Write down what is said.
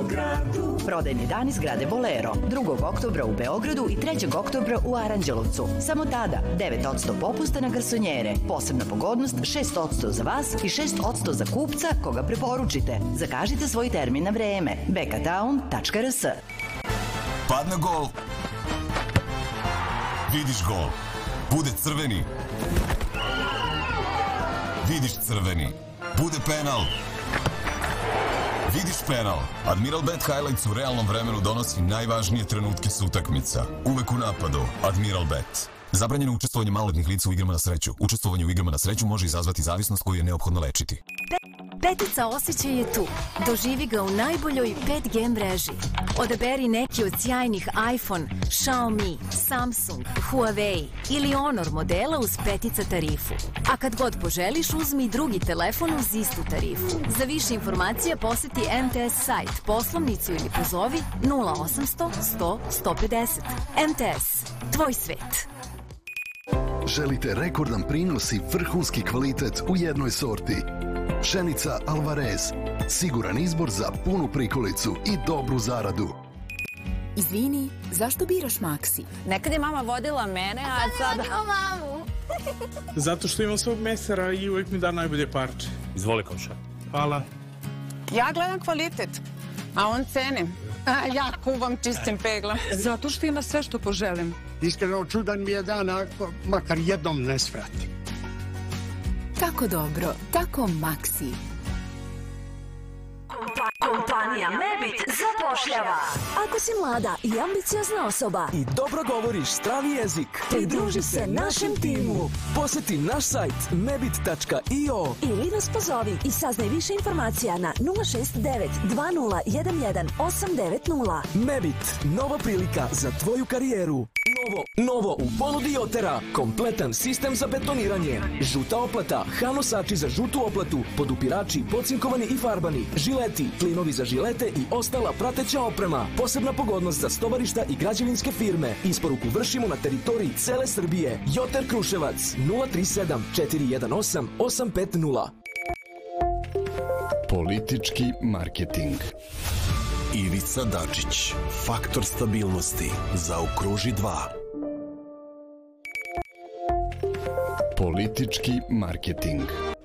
Beogradu. Prodajni dani zgrade Bolero 2. oktobra u Beogradu i 3. oktobra u Aranđelovcu. Samo tada 9% popusta na garsonjere. Posebna pogodnost 6% za vas i 6% za kupca koga preporučite. Zakažite svoj termin na vreme. bekatown.rs. Padne gol. Vidiš gol. Bude crveni. Vidiš crveni. Bude penal. Vidiš penal. Admiral Bet Highlights u realnom vremenu donosi najvažnije trenutke sa utakmica. Uvek u napadu. Admiral Bet. Zabranjeno učestvovanje maloletnih lica u igrama na sreću. Učestvovanje u igrama na sreću može izazvati zavisnost koju je neophodno lečiti. Petica osjećaj je tu. Doživi ga u najboljoj 5G mreži. Odaberi neki od sjajnih iPhone, Xiaomi, Samsung, Huawei ili Honor modela uz Petica tarifu. A kad god poželiš, uzmi i drugi telefon uz istu tarifu. Za više informacija poseti MTS sajt, poslovnicu ili pozovi 0800 100 150. MTS. Tvoj svet. Želite rekordan prinos i vrhunski kvalitet u jednoj sorti? Pšenica Alvarez. Siguran izbor za punu prikolicu i dobru zaradu. Izvini, zašto biraš Maxi? Nekad je mama vodila mene, a sada... mamu. Zato što imam svog mesara i uvijek mi da najbolje parče. Izvoli, komša. Hvala. Ja gledam kvalitet, a on cene. A ja kuvam čistim peglom. Zato što ima sve što poželim. Iskreno, čudan mi je dan, ako makar jednom ne svrati. Tako dobro, tako Maxi. Kompanija Mebit zapošljava. Ako si mlada i ambiciozna osoba i dobro govoriš strani jezik, pridruži se našem timu. Poseti naš sajt mebit.io ili nas pozovi i saznaj više informacija na 069 2011 890. Mebit, nova prilika za tvoju karijeru. Novo u ponudi Jotera. Kompletan sistem za betoniranje. Žuta oplata, hanosači za žutu oplatu, podupirači, pocinkovani i farbani, žileti, plinovi za žilete i ostala prateća oprema. Posebna pogodnost za stovarišta i građevinske firme. Isporuku vršimo na teritoriji cele Srbije. Joter Kruševac 037 418 850. Politički marketing. Ivica Dačić, faktor stabilnosti, zaokruži 2. Politički marketing.